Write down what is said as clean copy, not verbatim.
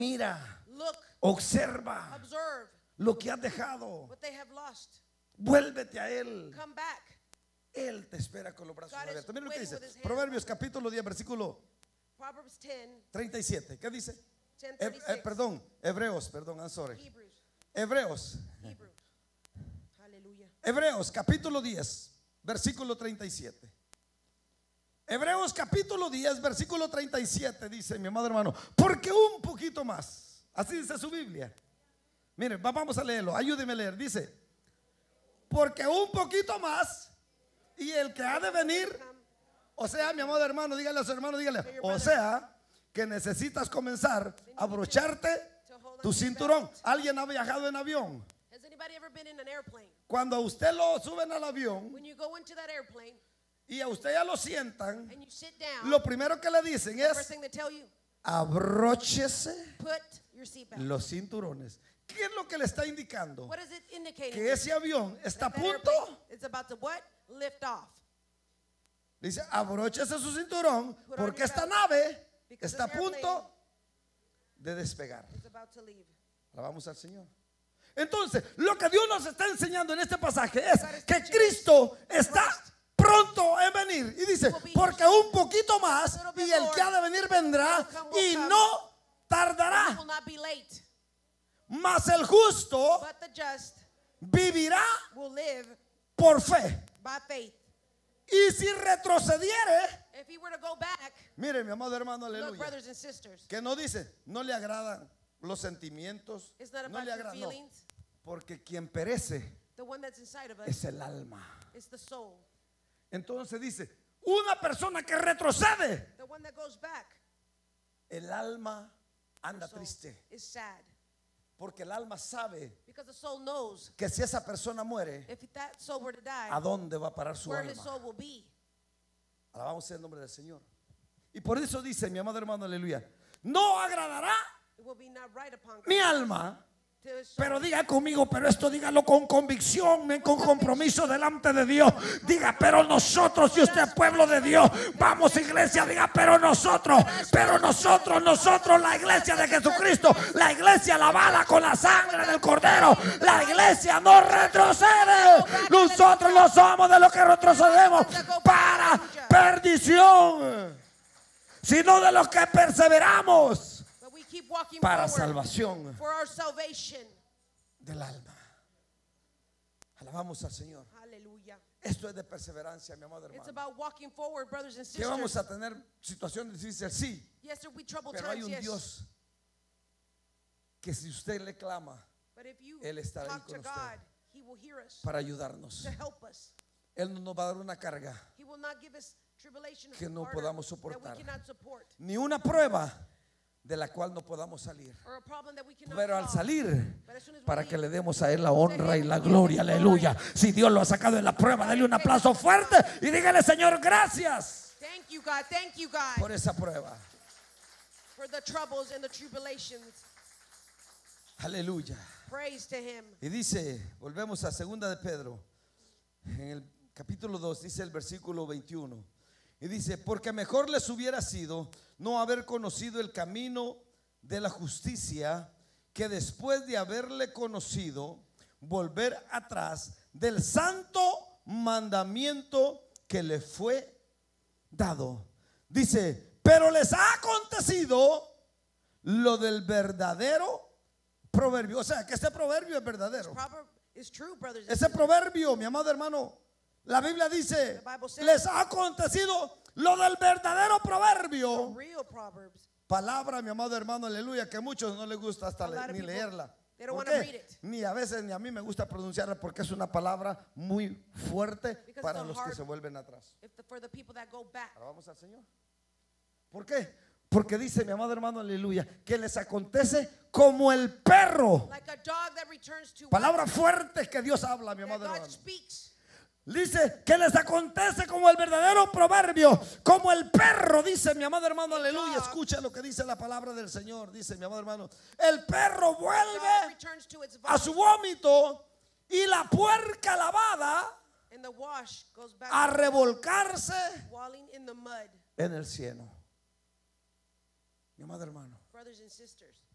Mira, Look, observa observe lo que has dejado. what they have lost. Vuélvete a Él. Come back. Él te espera con los brazos God is abiertos. Mira lo que waiting dice with his hands Proverbios capítulo 10 versículo Proverbs 10, 37. ¿Qué dice? 10:36. Perdón, Hebreos, perdón, I'm sorry. Hebrews. Hebreos, Hebrews. Hallelujah. Hebreos capítulo 10 versículo 37. Hebreos capítulo 10 versículo 37 dice, mi amado hermano, porque un poquito más. Así dice su Biblia. Miren, vamos a leerlo, ayúdeme a leer. Dice, porque un poquito más y el que ha de venir, o sea, mi amado hermano, dígale a su hermano, dígale, o sea, que necesitas comenzar a abrocharte tu cinturón. ¿Alguien ha viajado en avión? Has anybody ever been in an airplane? Cuando a usted lo suben al avión When you go into that airplane y a usted ya lo sientan, and you sit down, lo primero que le dicen the first es, thing they tell you, abróchese put your seatbelt. los cinturones. ¿Qué es lo que le está indicando? What is it indicating? Que ese avión está a That punto. airplane is about to what? Lift off. Dice, abróchese su cinturón Put on porque your esta belt, nave because está a this punto de despegar. It's about to leave. Alabamos al Señor. Entonces, lo que Dios nos está enseñando en este pasaje es que Cristo está pronto en venir. Y dice, porque un poquito más y el que ha de venir vendrá y no It tardará. will not be late, Mas el justo but the just vivirá will live por fe. by faith. Y si retrocediere, If he were to go back, mire mi amado hermano, look, aleluya, brothers and sisters, que no dice, no le agradan los sentimientos, it's not no about le your agrada, no, feelings. porque quien perece The one that's inside of us es el alma. is the soul. Entonces dice, una persona que retrocede, The one that goes back, el alma anda soul, triste, is sad. porque el alma sabe Because the soul knows que si esa persona muere, if that soul were to die, ¿a dónde va a parar su where his alma? soul will be. Alabamos el nombre del Señor. Y por eso dice mi amado hermano, aleluya, no agradará It will be not right upon God. mi alma. To his soul. Pero diga conmigo, pero esto dígalo con convicción, con compromiso delante de Dios. Diga, pero nosotros, si usted es pueblo de Dios, vamos iglesia, diga, pero nosotros, la iglesia de Jesucristo, la iglesia lavada con la sangre del Cordero, la iglesia no retrocede. Nosotros no somos de los que retrocedemos para perdición, sino de los que perseveramos But we keep walking para forward salvación for our salvation. del alma. Alabamos al Señor. Hallelujah. Esto es de perseverancia, mi amado It's hermano. about walking forward, brothers and Que vamos sisters. a tener situaciones difíciles, sí, Yes, there will be troubled pero hay times, un yes. Dios que si usted le clama But if you Él estará ahí talk to con usted God, He will hear us para ayudarnos, to help us. Él no nos va a dar una carga He will not give us tribulation que no or podamos that we soportar, cannot support, ni una prueba de la cual no podamos salir. or a problem that we cannot Pero al solve. salir, But as soon as we para leave, que le demos a Él la honra y la gloria, aleluya. Si Dios lo ha sacado de la prueba, dale un aplauso fuerte y dígale, Señor, gracias thank you, God. Thank you, God, por esa prueba. for the troubles and the tribulations. Aleluya. Praise to Him. Y dice, volvemos a segunda de Pedro, en el capítulo 2, dice el versículo 21. Y dice, porque mejor les hubiera sido no haber conocido el camino de la justicia, que después de haberle conocido, volver atrás del santo mandamiento que le fue dado. Dice, pero les ha acontecido lo del verdadero proverbio. O sea, que este proverbio es verdadero. Proverb is true, brothers and Ese sisters. proverbio, mi amado hermano, la Biblia dice, The Bible says- les ha acontecido lo del verdadero proverbio. Real Proverbs. Palabra, mi amado hermano, aleluya, que a muchos no les gusta hasta A lot of ni people, leerla. they don't ¿Por wanna qué? read it. Ni a veces ni a mí me gusta pronunciarla porque es una palabra muy fuerte Because para it's a los que hard- se vuelven atrás. For the people that go back. Ahora vamos al Señor. ¿Por qué? Porque dice mi amado hermano, aleluya, que les acontece como el perro. Like a dog that returns to Palabras fuertes que Dios habla, mi that amado God hermano. speaks. Dice que les acontece como el verdadero proverbio, como el perro, dice mi amado hermano, aleluya. Escucha lo que dice la palabra del Señor, dice mi amado hermano. El perro Dog vuelve returns to its a su vomit, vómito y la puerca lavada and the wash goes back a revolcarse walling in the mud. en el cielo. Mi amado hermano, Brothers and sisters,